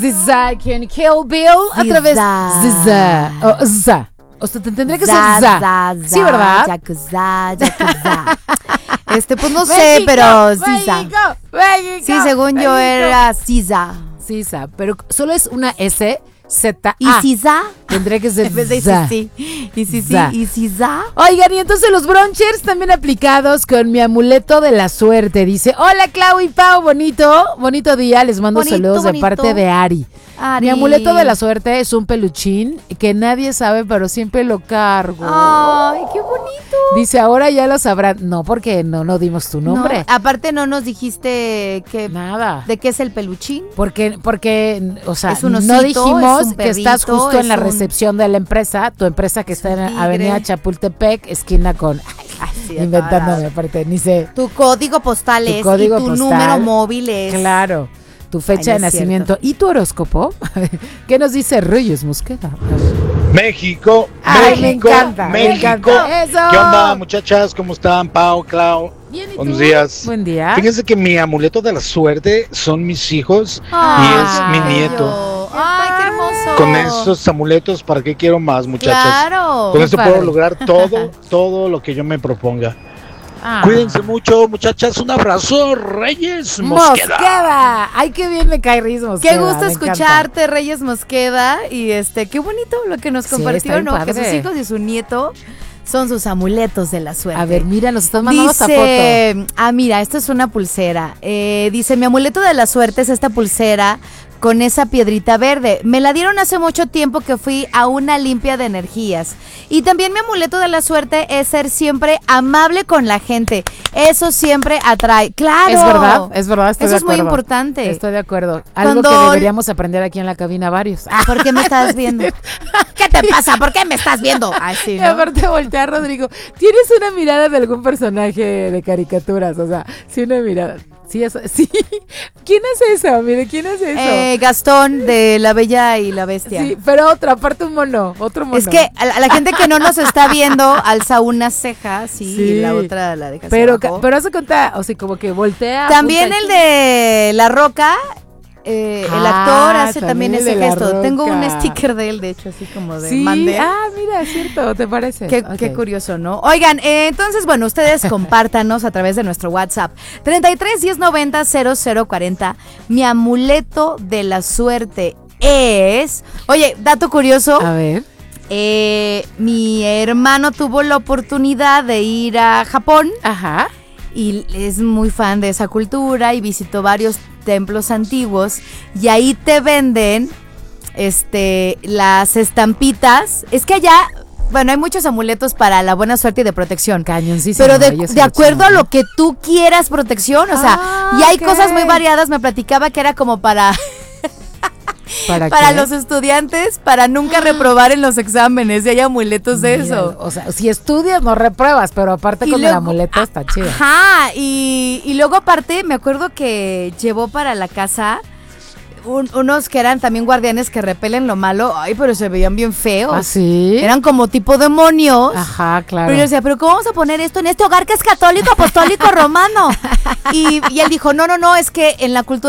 Ziza, ¿quién? Kill Bill a través Ziza. O sea, tendría que ser za. Sí, ¿verdad? Yakuza. Pues no sé, pero Ziza. México. Sí, según yo era Ziza. Ziza, pero solo es una S. Z-A. ¿Y Ziza? Tendría que ser En vez de za. sí. ¿Y sí? Za. ¿Y Ziza? Oigan, y entonces los brunchers también aplicados con mi amuleto de la suerte. Dice, hola Clau y Pau, bonito día. Les mando saludos de parte de Ari. Mi amuleto de la suerte es un peluchín que nadie sabe, pero siempre lo cargo. Ay, qué bonito. Dice, ahora ya lo sabrán. No, porque no dimos tu nombre. No, aparte no nos dijiste Nada. ¿De qué es el peluchín? Porque, o sea, Es un osito, no dijimos es un que estás perrito, justo en la es un- recepción de la empresa, tu empresa que está en tigre. Avenida Chapultepec, esquina con... Sí, inventándome, aparte, ni sé. Tu código postal Tu es código y tu postal, número móvil es. Claro, tu fecha Ay, no de es nacimiento y tu horóscopo. ¿Qué nos dice Reyes Mosqueda? México, Ay, me México, encanta, me México. encanta. ¡Eso! ¿Qué onda, muchachas? ¿Cómo están? Pau, Clau. Bien, ¿y Buenos tú? días. Buen día. Fíjense que mi amuleto de la suerte son mis hijos Ay, y es mi qué nieto. bello. Ay, qué hermoso. Con esos amuletos, ¿para qué quiero más, muchachas? Claro. Con esto padre. puedo lograr todo lo que yo me proponga. Ah. Cuídense mucho, muchachas. Un abrazo, Reyes Mosqueda. Mosqueda. Ay, qué bien me cae Reyes Mosqueda. Qué gusto me encanta. escucharte, Reyes Mosqueda. Y qué bonito lo que nos Sí, compartió, está bien ¿no? Que padre. sus hijos y su nieto son sus amuletos de la suerte. A ver, mira, nos están mandando esta foto. Dice, mira, esto es una pulsera. Dice, mi amuleto de la suerte es esta pulsera con esa piedrita verde. Me la dieron hace mucho tiempo que fui a una limpia de energías. Y también mi amuleto de la suerte es ser siempre amable con la gente. Eso siempre atrae. ¡Claro! Es verdad, estoy Eso de es muy acuerdo. importante. Estoy de acuerdo. Algo Cuando- que deberíamos aprender aquí en la cabina varios. ¿Por qué me estás viendo? ¿Qué te pasa? ¿Por qué me estás viendo? Así, Y ¿no? aparte voltea Rodrigo, tienes una mirada de algún personaje de caricaturas, o sea, sí una mirada. Sí, sí. ¿Quién hace eso? Mire, ¿quién hace eso? Gastón de La Bella y la Bestia. Sí, pero aparte otro mono. Es que a la gente que no nos está viendo alza una ceja, sí, y la otra la deja hacia Pero abajo. hace cuenta, o sea, como que voltea. También apunta el de La Roca, el actor hace también también el ese de La gesto. Tengo un Roca. sticker de él, de hecho, así como de Sí, mande. mira, es cierto, ¿te parece? Qué Ok. curioso, ¿no? Oigan, entonces, bueno, ustedes compártanos a través de nuestro WhatsApp. 33 1090 0040. Mi amuleto de la suerte es... Oye, dato curioso. A ver. Mi hermano tuvo la oportunidad de ir a Japón Ajá. y es muy fan de esa cultura y visitó varios templos antiguos y ahí te venden las estampitas. Es que allá, bueno, hay muchos amuletos para la buena suerte y de protección. Cañoncísimo. Pero ellos se de lo acuerdo a chingan. lo que tú quieras protección, o sea, y hay ok. cosas muy variadas. Me platicaba que era como para ¿Para qué? los estudiantes, para nunca reprobar en los exámenes, y hay amuletos de Mira, eso. O sea, si estudias no repruebas, pero aparte Y con el luego- amuleto está chido. Ajá, y luego aparte me acuerdo que llevó para la casa unos que eran también guardianes que repelen lo malo. Ay, pero se veían bien feos. ¿Ah, sí? Eran como tipo demonios. Ajá, claro. Pero yo decía, ¿pero cómo vamos a poner esto en este hogar que es católico, apostólico, romano? Y él dijo, no, es que en la cultura